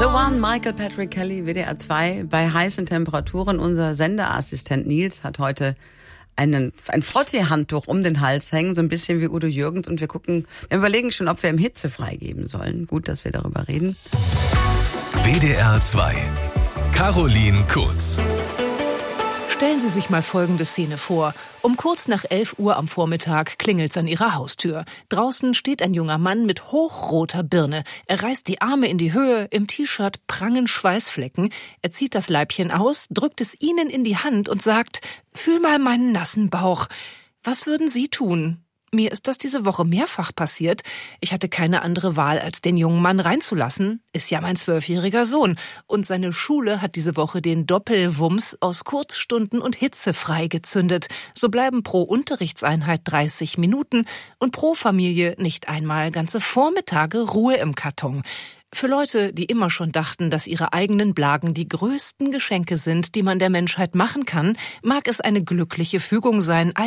One, Michael Patrick Kelly, WDR 2, bei heißen Temperaturen. Unser Sendeassistent Nils hat heute ein Frottee-Handtuch um den Hals hängen, so ein bisschen wie Udo Jürgens. Und wir überlegen schon, ob wir ihm Hitze freigeben sollen. Gut, dass wir darüber reden. WDR 2, Caroline Kurz. Stellen Sie sich mal folgende Szene vor. Um kurz nach 11 Uhr am Vormittag klingelt's an Ihrer Haustür. Draußen steht ein junger Mann mit hochroter Birne. Er reißt die Arme in die Höhe, im T-Shirt prangen Schweißflecken. Er zieht das Leibchen aus, drückt es Ihnen in die Hand und sagt: Fühl mal meinen nassen Bauch. Was würden Sie tun? Mir ist das diese Woche mehrfach passiert. Ich hatte keine andere Wahl, als den jungen Mann reinzulassen. Ist ja mein 12-jähriger Sohn. Und seine Schule hat diese Woche den Doppelwumms aus Kurzstunden und Hitze freigezündet. So bleiben pro Unterrichtseinheit 30 Minuten und pro Familie nicht einmal ganze Vormittage Ruhe im Karton. Für Leute, die immer schon dachten, dass ihre eigenen Blagen die größten Geschenke sind, die man der Menschheit machen kann, mag es eine glückliche Fügung sein,